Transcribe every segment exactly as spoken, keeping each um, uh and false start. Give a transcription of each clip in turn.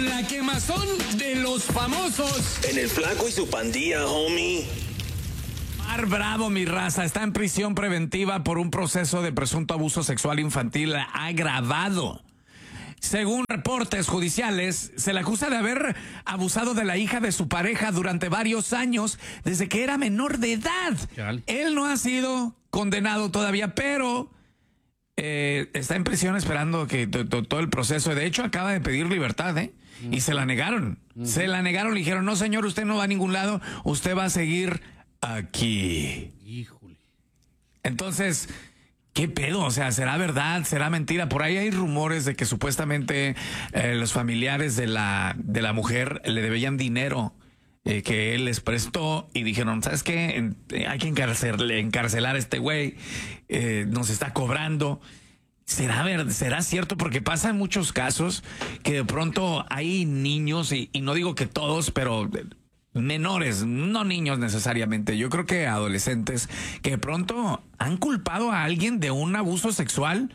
La quemazón de los famosos. En el Flaco y su pandilla, homie. Omar Bravo, mi raza, está en prisión preventiva por un proceso de presunto abuso sexual infantil agravado. Según reportes judiciales, se le acusa de haber abusado de la hija de su pareja durante varios años, desde que era menor de edad. Chal. Él no ha sido condenado todavía, pero eh, está en prisión esperando que todo el proceso. De hecho, acaba de pedir libertad, ¿eh? Uh-huh. Y se la negaron. Uh-huh. Se la negaron, le dijeron, no señor, usted no va a ningún lado, usted va a seguir aquí. Híjole. Entonces, ¿qué pedo? O sea, ¿será verdad? ¿Será mentira? Por ahí hay rumores de que supuestamente eh, los familiares de la, de la mujer le debían dinero eh, que él les prestó y dijeron, ¿sabes qué? Hay que encarcelar, encarcelar a este güey, eh, nos está cobrando. ¿Será ver, será cierto? Porque pasa en muchos casos que de pronto hay niños, y, y no digo que todos, pero menores, no niños necesariamente, yo creo que adolescentes, que de pronto han culpado a alguien de un abuso sexual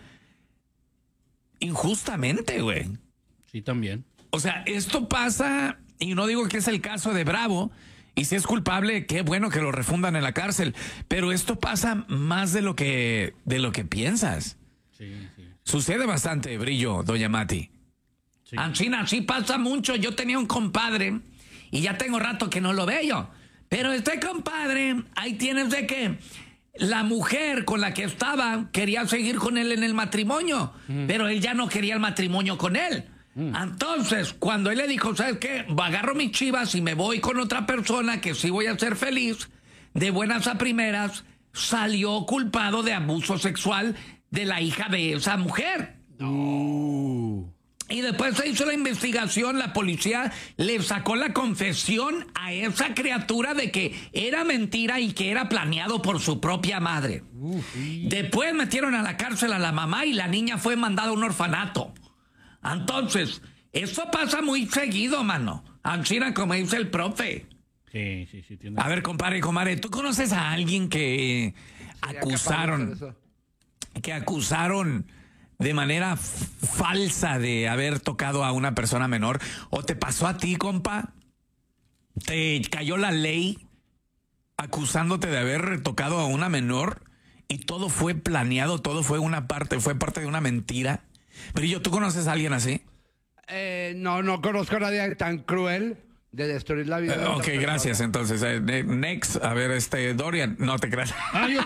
injustamente, güey. Sí, también. O sea, esto pasa, y no digo que es el caso de Bravo, y si es culpable, qué bueno que lo refundan en la cárcel, pero esto pasa más de lo que, de lo que piensas. Sí, sí. Sucede bastante, Brillo, doña Mati. Sí. Ancina, sí pasa mucho. Yo tenía un compadre y ya tengo rato que no lo veo. Pero este compadre, ahí tienes de que la mujer con la que estaba quería seguir con él en el matrimonio, mm. pero él ya no quería el matrimonio con él. Mm. Entonces, cuando él le dijo, ¿sabes qué? Agarro mis chivas y me voy con otra persona que sí voy a ser feliz, de buenas a primeras, salió culpado de abuso sexual de la hija de esa mujer. No. Y después se hizo la investigación, la policía le sacó la confesión a esa criatura de que era mentira y que era planeado por su propia madre. Uf. Después metieron a la cárcel a la mamá y la niña fue mandada a un orfanato. Entonces, eso pasa muy seguido, mano. Ancina, como dice el profe. Sí, sí, sí. Tiene... A ver, compadre, compadre, ¿tú conoces a alguien que acusaron, que acusaron de manera falsa de haber tocado a una persona menor? ¿O te pasó a ti, compa? ¿Te cayó la ley acusándote de haber tocado a una menor y todo fue planeado, todo fue una parte, fue parte de una mentira? Brillo, ¿tú conoces a alguien así? Eh, no, no conozco a nadie tan cruel de destruir la vida. Uh, ok, gracias. Entonces, eh, next, a ver, este, Dorian, no te creas.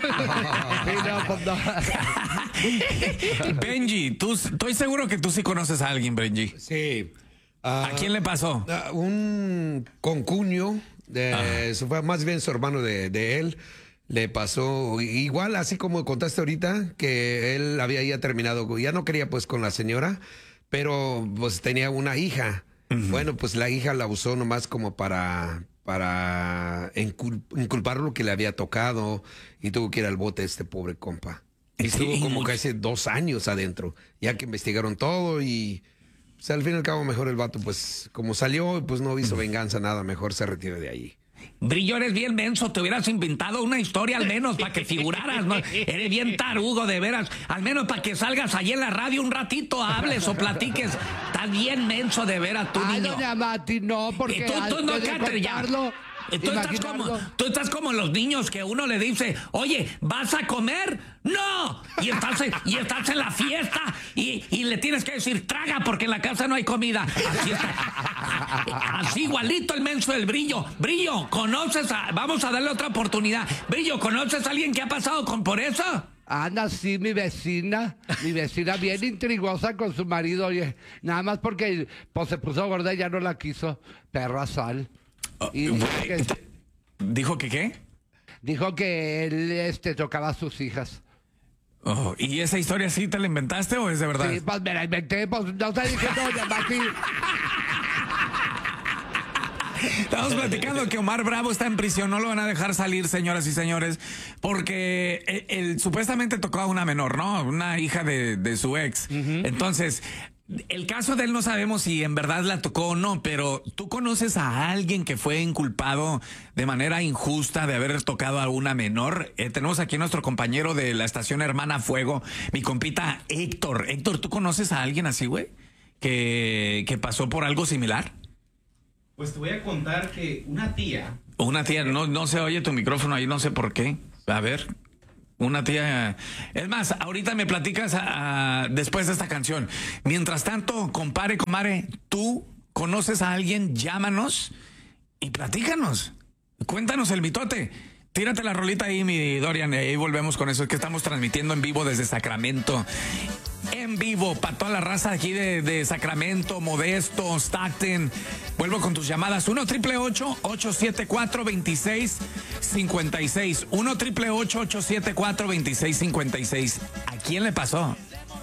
Benji, tú, estoy seguro que tú sí conoces a alguien, Benji. Sí. Uh, ¿A quién le pasó? Uh, un concuño, de, uh-huh. fue más bien su hermano de, de él. Le pasó igual, así como contaste ahorita, que él había ya terminado, ya no quería pues con la señora, pero pues tenía una hija. Uh-huh. Bueno, pues la hija la usó nomás como para, para incul- inculpar lo que le había tocado y tuvo que ir al bote este pobre compa. Y estuvo sí, como casi dos años adentro, ya que investigaron todo y pues, al fin y al cabo mejor el vato, pues como salió, pues no hizo venganza, nada, mejor se retira de allí. Brillo, eres bien menso, te hubieras inventado una historia al menos para que figuraras, ¿no? Eres bien tarugo, de veras, al menos para que salgas allí en la radio un ratito, hables o platiques. Estás bien menso, de veras, tú, Ay, niño. doña Mati, no, porque tú, tú no, cállate ya. Tú estás, como, tú estás como los niños que uno le dice, oye, ¿vas a comer? ¡No! Y estás, y estás en la fiesta y, y le tienes que decir, traga, porque en la casa no hay comida. Así está. Así igualito el menso del Brillo. Brillo, ¿conoces a...? Vamos a darle otra oportunidad. Brillo, ¿conoces a alguien que ha pasado con por eso? Anda, sí, mi vecina, mi vecina bien intrigosa con su marido, oye, nada más porque pues, se puso gorda y ya no la quiso, perra sal. Y dijo que, ¿Dijo que qué? Dijo que él este, tocaba a sus hijas. Oh, ¿y esa historia sí te la inventaste o es de verdad? Sí, pues me la inventé, pues no sé qué doña Mati. Estamos platicando que Omar Bravo está en prisión, no lo van a dejar salir, señoras y señores, porque él, él supuestamente tocó a una menor, ¿no? Una hija de, de su ex. Uh-huh. Entonces, el caso de él no sabemos si en verdad la tocó o no, pero ¿tú conoces a alguien que fue inculpado de manera injusta de haber tocado a una menor? Eh, tenemos aquí a nuestro compañero de la estación Hermana Fuego, mi compita Héctor. Héctor, ¿tú conoces a alguien así, güey? que, que pasó por algo similar? Pues te voy a contar que una tía. Una tía, no, no se oye tu micrófono ahí, no sé por qué. A ver, una tía. Es más, ahorita me platicas a, a, después de esta canción. Mientras tanto, compare, comare, tú conoces a alguien, llámanos y platícanos. Cuéntanos el mitote. Tírate la rolita ahí, mi Dorian, y ahí volvemos con eso. Es que estamos transmitiendo en vivo desde Sacramento. En vivo, para toda la raza aquí de, de Sacramento, Modesto, Stockton. Vuelvo con tus llamadas. uno triple ocho, ocho siete cuatro, dos seis cinco seis. uno triple ocho, ocho siete cuatro, dos seis cinco seis. ¿A quién le pasó?